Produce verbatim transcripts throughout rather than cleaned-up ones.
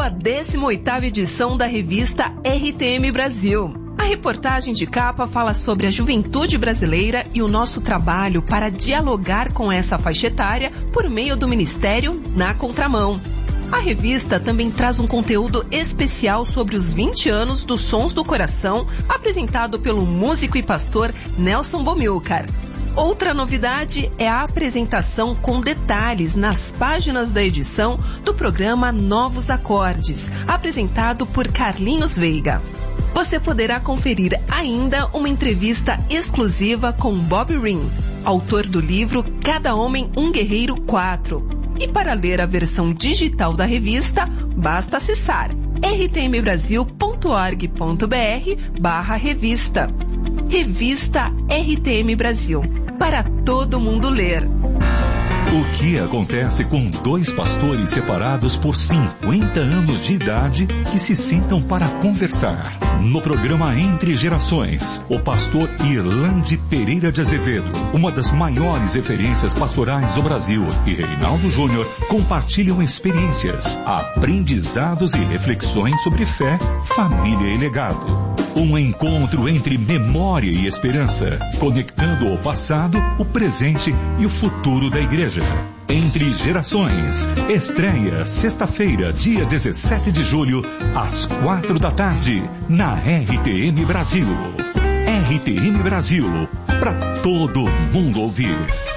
a décima oitava edição da revista R T M Brasil. A reportagem de capa fala sobre a juventude brasileira e o nosso trabalho para dialogar com essa faixa etária por meio do Ministério Na Contramão. A revista também traz um conteúdo especial sobre os vinte anos dos Sons do Coração, apresentado pelo músico e pastor Nelson Bomilcar. Outra novidade é a apresentação com detalhes nas páginas da edição do programa Novos Acordes, apresentado por Carlinhos Veiga. Você poderá conferir ainda uma entrevista exclusiva com Bob Ring, autor do livro Cada Homem um Guerreiro quatro. E para ler a versão digital da revista, basta acessar r t m brasil ponto org ponto b r barra revista. Revista R T M Brasil, para todo mundo ler. O que acontece com dois pastores separados por cinquenta anos de idade que se sentam para conversar? No programa Entre Gerações, o pastor Irlande Pereira de Azevedo, uma das maiores referências pastorais do Brasil, e Reinaldo Júnior compartilham experiências, aprendizados e reflexões sobre fé, família e legado. Um encontro entre memória e esperança, conectando o passado, o presente e o futuro da igreja. Entre Gerações, estreia sexta-feira, dia dezessete de julho, às quatro da tarde, na R T M Brasil. R T M Brasil, para todo mundo ouvir.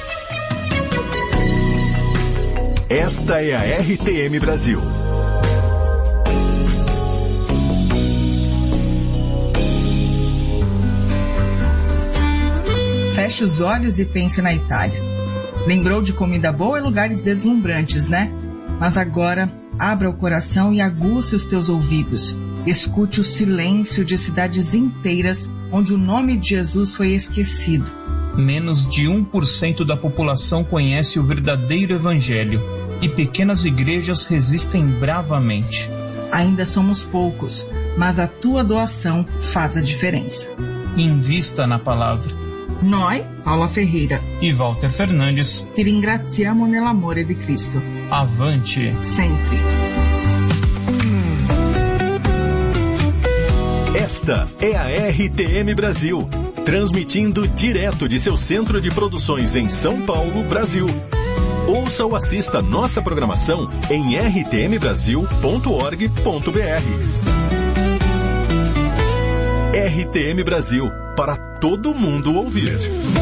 Esta é a R T M Brasil. Feche os olhos e pense na Itália. Lembrou de comida boa e lugares deslumbrantes, né? Mas agora, abra o coração e aguce os teus ouvidos. Escute o silêncio de cidades inteiras onde o nome de Jesus foi esquecido. Menos de um por cento da população conhece o verdadeiro evangelho e pequenas igrejas resistem bravamente. Ainda somos poucos, mas a tua doação faz a diferença. Invista na palavra. Noi, Paula Ferreira e Walter Fernandes, ti ringraziamo nell'amore di Cristo. Avante sempre. Esta é a R T M Brasil, transmitindo direto de seu centro de produções em São Paulo, Brasil. Ouça ou assista nossa programação em r t m brasil ponto org ponto b r. R T M Brasil, para todo mundo ouvir.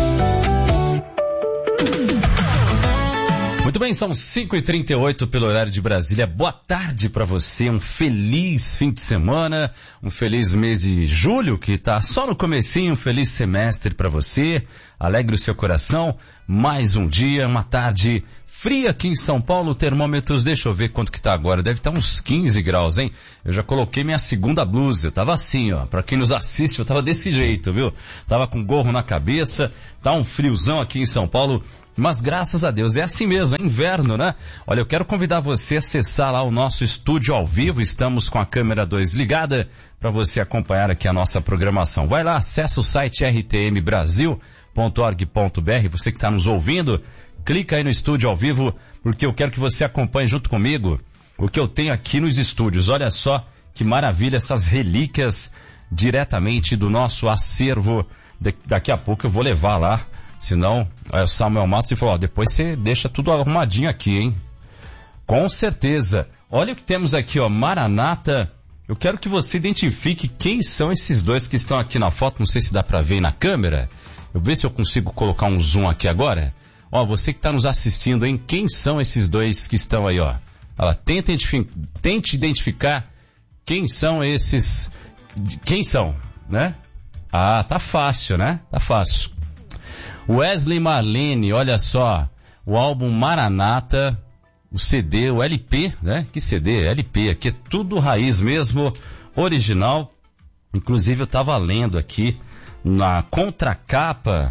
Muito bem, são cinco e trinta e oito pelo horário de Brasília. Boa tarde para você, um feliz fim de semana, um feliz mês de julho que tá só no comecinho, um feliz semestre para você, alegre o seu coração, mais um dia, uma tarde fria aqui em São Paulo, termômetros, deixa eu ver quanto que tá agora, deve estar uns quinze graus, hein? Eu já coloquei minha segunda blusa, eu tava assim, ó, pra quem nos assiste, eu tava desse jeito, viu? Tava com gorro na cabeça, tá um friozão aqui em São Paulo, mas graças a Deus é assim mesmo, é inverno, né? Olha, eu quero convidar você a acessar lá o nosso estúdio ao vivo, estamos com a câmera dois ligada, para você acompanhar aqui a nossa programação. Vai lá, acessa o site r t m brasil ponto org ponto b r, você que está nos ouvindo, clica aí no estúdio ao vivo, porque eu quero que você acompanhe junto comigo o que eu tenho aqui nos estúdios. Olha só que maravilha, essas relíquias diretamente do nosso acervo. De, daqui a pouco eu vou levar lá, senão é, o Samuel Matos falou, ó, depois você deixa tudo arrumadinho aqui, hein? Com certeza. Olha o que temos aqui, ó, Maranata. Eu quero que você identifique quem são esses dois que estão aqui na foto, não sei se dá pra ver aí na câmera. Eu vou ver se eu consigo colocar um zoom aqui agora. Ó, você que está nos assistindo, hein? Quem são esses dois que estão aí, ó? Ela tenta identificar, tente identificar quem são esses, quem são, né? Ah, tá fácil, né? Tá fácil. Wesley Marlene, olha só, o álbum Maranata, o C D, o L P, né? Que C D? L P, aqui é tudo raiz mesmo, original. Inclusive eu tava lendo aqui, na contracapa,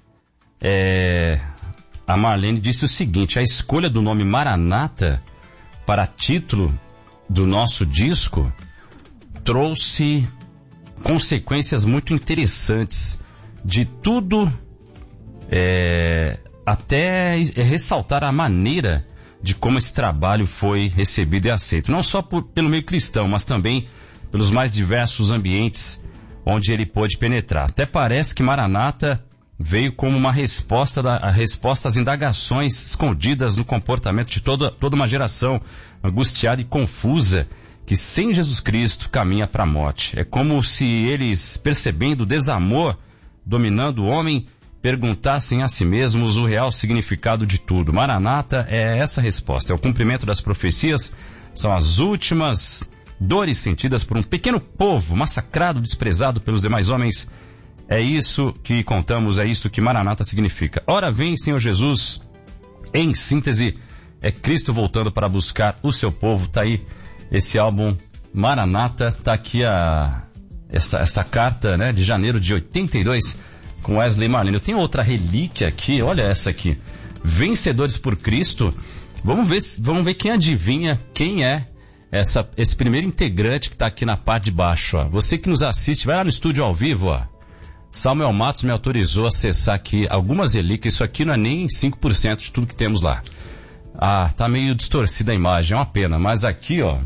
é... a Marlene disse o seguinte, a escolha do nome Maranata para título do nosso disco trouxe consequências muito interessantes de tudo, é, até ressaltar a maneira de como esse trabalho foi recebido e aceito. Não só por, pelo meio cristão, mas também pelos mais diversos ambientes onde ele pôde penetrar. Até parece que Maranata veio como uma resposta, da, a resposta às indagações escondidas no comportamento de toda, toda uma geração angustiada e confusa que sem Jesus Cristo caminha para a morte. É como se eles, percebendo o desamor dominando o homem, perguntassem a si mesmos o real significado de tudo. Maranata é essa resposta, é o cumprimento das profecias, são as últimas dores sentidas por um pequeno povo massacrado, desprezado pelos demais homens. É isso que contamos, é isso que Maranata significa. Ora vem, Senhor Jesus. Em síntese, é Cristo voltando para buscar o seu povo. Tá aí esse álbum Maranata, tá aqui a esta, esta carta, né, de janeiro de oitenta e dois com Wesley Marlene. Eu tenho outra relíquia aqui, olha essa aqui. Vencedores por Cristo. Vamos ver, vamos ver quem adivinha quem é essa, esse primeiro integrante que está aqui na parte de baixo, ó. Você que nos assiste, vai lá no estúdio ao vivo, ó. Samuel Matos me autorizou a acessar aqui algumas relíquias. Isso aqui não é nem cinco por cento de tudo que temos lá. Ah, tá meio distorcida a imagem, é uma pena. Mas aqui, ó,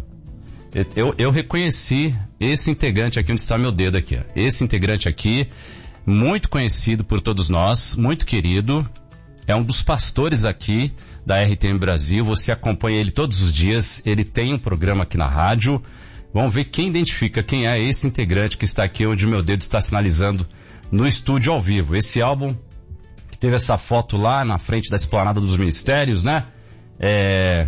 eu, eu reconheci esse integrante aqui, onde está meu dedo aqui, ó. Esse integrante aqui, muito conhecido por todos nós, muito querido. É um dos pastores aqui da R T M Brasil. Você acompanha ele todos os dias. Ele tem um programa aqui na rádio. Vamos ver quem identifica quem é esse integrante que está aqui, onde o meu dedo está sinalizando no estúdio ao vivo. Esse álbum que teve essa foto lá na frente da Esplanada dos Ministérios, né? É...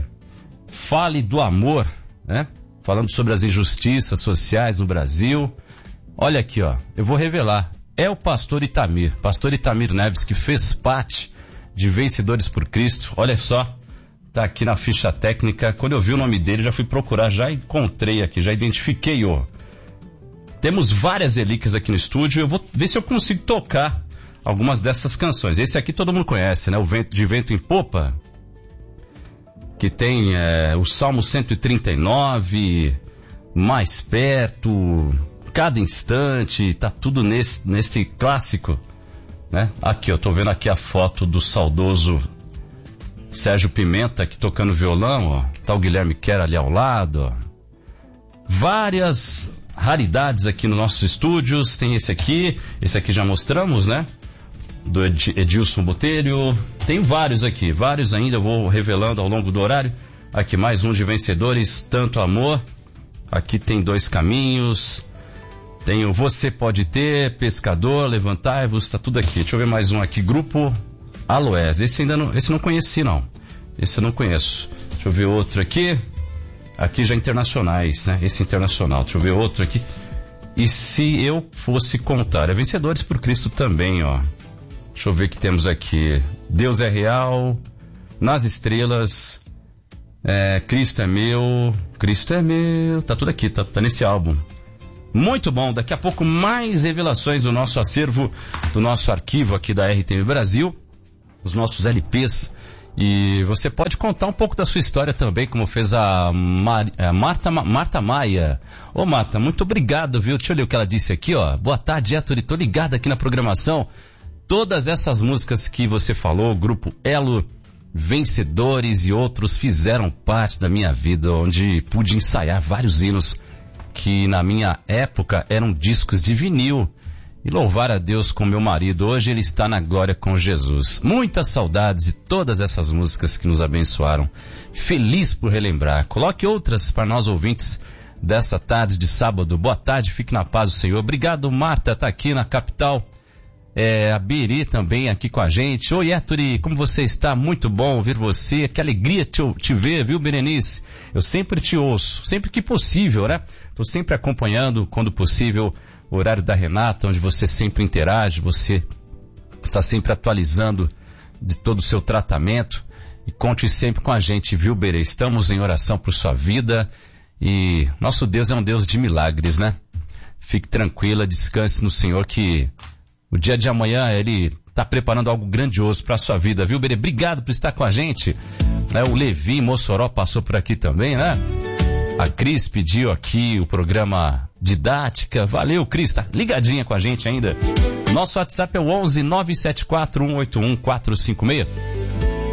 Fale do Amor, né? Falando sobre as injustiças sociais no Brasil. Olha aqui, ó. Eu vou revelar. É o pastor Itamir. Pastor Itamir Neves, que fez parte de Vencedores por Cristo. Olha só. Tá aqui na ficha técnica. Quando eu vi o nome dele, já fui procurar, já encontrei aqui, já identifiquei, ó. Temos várias relíquias aqui no estúdio. Eu vou ver se eu consigo tocar algumas dessas canções. Esse aqui todo mundo conhece, né? O Vento de Vento em Popa, que tem é, o Salmo cento e trinta e nove, Mais Perto, Cada Instante, tá tudo nesse, nesse clássico, né? Aqui, eu tô vendo aqui a foto do saudoso Sérgio Pimenta aqui tocando violão, ó. Tá o Guilherme Quer ali ao lado, ó. Várias raridades aqui nos nossos estúdios. Tem esse aqui, esse aqui já mostramos, né? Do Ed, Edilson Botelho. Tem vários aqui, vários ainda, eu vou revelando ao longo do horário. Aqui mais um de Vencedores, Tanto Amor. Aqui tem Dois Caminhos. Tem o Você Pode Ter, Pescador, Levantai-vos, tá tudo aqui. Deixa eu ver mais um aqui, Grupo Aloés. Esse ainda não, esse não conheci não. Esse eu não conheço. Deixa eu ver outro aqui. Aqui já internacionais, né? Esse internacional. Deixa eu ver outro aqui. E se eu fosse contar, é Vencedores por Cristo também, ó. Deixa eu ver o que temos aqui. Deus é Real, Nas Estrelas, é, Cristo é Meu, Cristo é Meu. Tá tudo aqui, tá, tá nesse álbum. Muito bom. Daqui a pouco mais revelações do nosso acervo, do nosso arquivo aqui da R T M Brasil, os nossos L Ps. E você pode contar um pouco da sua história também, como fez a, Mar, a Marta, Marta Maia. Ô Marta, muito obrigado, viu? Deixa eu ler o que ela disse aqui, ó. Boa tarde, Héctor, tô ligada aqui na programação. Todas essas músicas que você falou, Grupo Elo, Vencedores e outros, fizeram parte da minha vida, onde pude ensaiar vários hinos que na minha época eram discos de vinil. E louvar a Deus com meu marido, hoje ele está na glória com Jesus. Muitas saudades de todas essas músicas que nos abençoaram. Feliz por relembrar. Coloque outras para nós ouvintes dessa tarde de sábado. Boa tarde, fique na paz do Senhor. Obrigado, Marta, tá aqui na capital. É, a Biri também aqui com a gente. Oi, Héctor, como você está? Muito bom ouvir você. Que alegria te, te ver, viu, Berenice? Eu sempre te ouço, sempre que possível, né? Tô sempre acompanhando, quando possível, o horário da Renata, onde você sempre interage, você está sempre atualizando de todo o seu tratamento. E conte sempre com a gente, viu, Berê? Estamos em oração por sua vida e nosso Deus é um Deus de milagres, né? Fique tranquila, descanse no Senhor, que o dia de amanhã Ele está preparando algo grandioso para a sua vida, viu, Berê? Obrigado por estar com a gente. Né? O Levi Mossoró passou por aqui também, né? A Cris pediu aqui o programa Didática. Valeu, Cris, tá ligadinha com a gente ainda. Nosso WhatsApp é o onze nove sete quatro um oito um quatro cinco seis.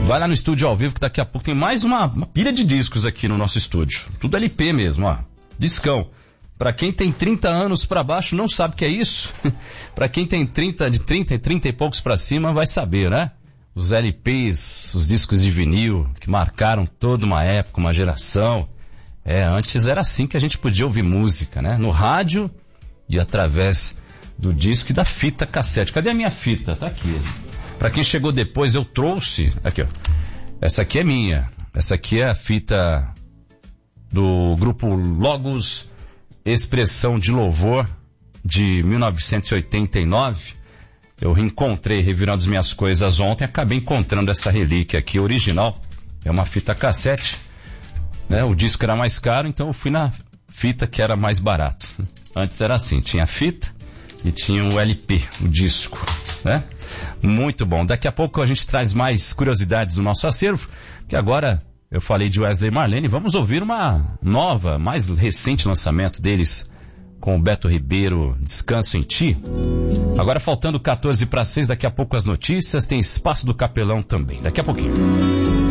Vai lá no estúdio ao vivo que daqui a pouco tem mais uma, uma pilha de discos aqui no nosso estúdio. Tudo L P mesmo, ó. Discão. Pra quem tem trinta anos pra baixo não sabe o que é isso. Pra quem tem trinta, de trinta e trinta e poucos pra cima vai saber, né? Os L Ps, os discos de vinil que marcaram toda uma época, uma geração. É, antes era assim que a gente podia ouvir música, né? No rádio e através do disco e da fita cassete. Cadê a minha fita? Tá aqui. Pra quem chegou depois eu trouxe, aqui ó. Essa aqui é minha. Essa aqui é a fita do grupo Logos Expressão de Louvor, de mil novecentos e oitenta e nove. Eu reencontrei, revirando as minhas coisas ontem, acabei encontrando essa relíquia aqui, original. É uma fita cassete, né? O disco era mais caro, então eu fui na fita que era mais barato. Antes era assim, tinha a fita e tinha o L P, o disco, né? Muito bom. Daqui a pouco a gente traz mais curiosidades do nosso acervo, que agora... Eu falei de Wesley e Marlene, vamos ouvir uma nova, mais recente lançamento deles com o Beto Ribeiro, Descanso em Ti. Agora faltando quatorze para seis, daqui a pouco as notícias, tem Espaço do Capelão também, daqui a pouquinho.